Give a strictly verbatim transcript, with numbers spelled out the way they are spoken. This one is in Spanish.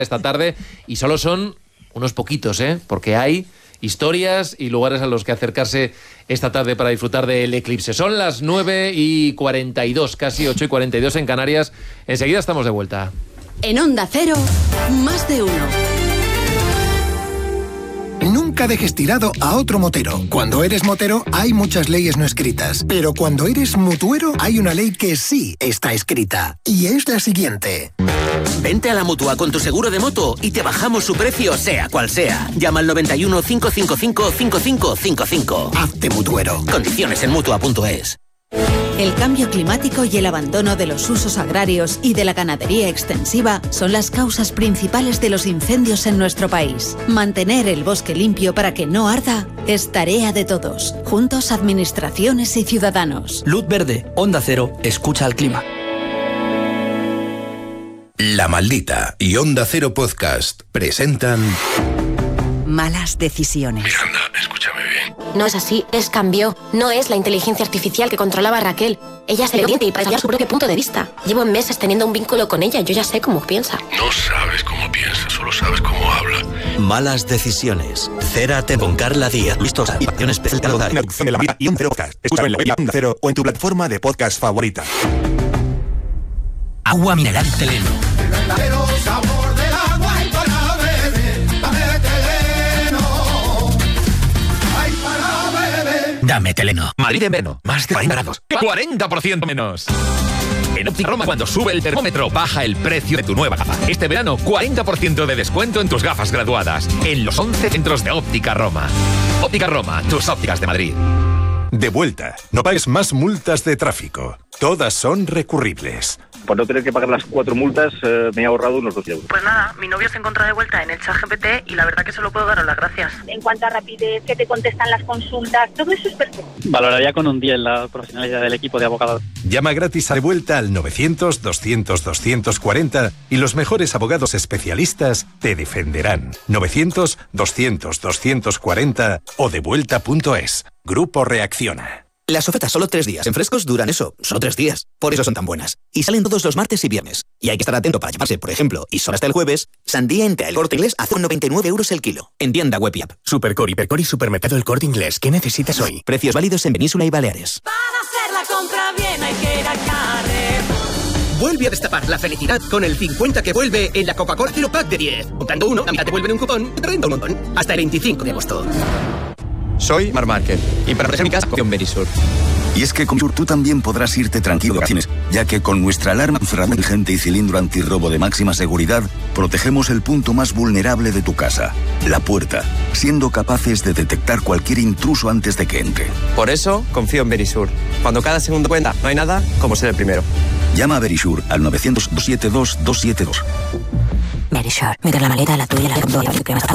esta tarde y solo son unos poquitos, ¿eh? Porque hay historias y lugares a los que acercarse esta tarde para disfrutar del eclipse. Son las nueve y cuarenta y dos, casi ocho y cuarenta y dos en Canarias. Enseguida estamos de vuelta. En Onda Cero, más de uno. Nunca dejes tirado a otro motero. Cuando eres motero hay muchas leyes no escritas, pero cuando eres mutuero hay una ley que sí está escrita, y es la siguiente. Vente a la Mutua con tu seguro de moto y te bajamos su precio sea cual sea. Llama al noventa y uno, cinco cinco cinco, cinco cinco cinco cinco. Hazte mutuero. Condiciones en mutua punto es. El cambio climático y el abandono de los usos agrarios y de la ganadería extensiva son las causas principales de los incendios en nuestro país. Mantener el bosque limpio para que no arda es tarea de todos, juntos administraciones y ciudadanos. Luz verde, Onda Cero, escucha al clima. La Maldita y Onda Cero Podcast presentan... Malas decisiones. Miranda, escúchame bien. No es así, es cambio. No es la inteligencia artificial que controlaba a Raquel. Ella se le orienta y para cambiar su propio punto de vista. Llevo meses teniendo un vínculo con ella, yo ya sé cómo piensa. No sabes cómo piensa, solo sabes cómo habla. Malas decisiones. Cérate con Carla Díaz. Listos a acción especial caudal. Una producción de La Maldita y Onda Cero Podcast. Escúchame en la web de Onda Cero o en tu plataforma de podcast favorita. Agua mineral Teleno. El verdadero sabor del agua y para beber, dame Teleno. Ay, para beber. Dame Teleno. Madrid en verano, más de cuarenta grados. cuarenta por ciento menos. En Óptica Roma, cuando sube el termómetro, baja el precio de tu nueva gafa. Este verano, cuarenta por ciento de descuento en tus gafas graduadas. En los once centros de Óptica Roma. Óptica Roma, tus ópticas de Madrid. De vuelta. No pagues más multas de tráfico. Todas son recurribles. Por no tener que pagar las cuatro multas, eh, me he ahorrado unos dos euros. Pues nada, mi novio se encuentra de vuelta en el ChatGPT y la verdad que solo puedo daros las gracias. En cuanto a rapidez, que te contestan las consultas, todo eso es perfecto. Valoraría con un diez la profesionalidad del equipo de abogados. Llama gratis a De Vuelta al novecientos, doscientos, doscientos cuarenta y los mejores abogados especialistas te defenderán. novecientos, doscientos, doscientos cuarenta o devuelta punto es. Grupo Reacciona. Las ofertas solo tres días en Frescos duran eso, solo tres días. Por eso son tan buenas. Y salen todos los martes y viernes. Y hay que estar atento para llevarse, por ejemplo, y solo hasta el jueves, sandía entera El Corte Inglés a noventa y nueve euros el kilo. En tienda web y app. Supercor, Hipercor y Supermercado El Corte Inglés. ¿Qué necesitas hoy? Precios válidos en Península y Baleares. Para hacer la compra bien hay que ir a Carrer. Vuelve a destapar la felicidad con el cincuenta que vuelve en la Coca-Cola Zero Pack de diez. Comprando uno, la mitad te vuelven un cupón, te renta un montón. Hasta el veinticinco de agosto. Soy Marc Márquez y para proteger mi casa con Verisur. Y es que con Verisur tú también podrás irte tranquilo de vacaciones, ya que con nuestra alarma cerradura inteligente y cilindro antirrobo de máxima seguridad, protegemos el punto más vulnerable de tu casa, la puerta, siendo capaces de detectar cualquier intruso antes de que entre. Por eso confío en Verisur. Cuando cada segundo cuenta, no hay nada como ser el primero. Llama a Verisur al novecientos, doscientos setenta y dos, doscientos setenta y dos. Verisur, meter la maleta, la tuya, la de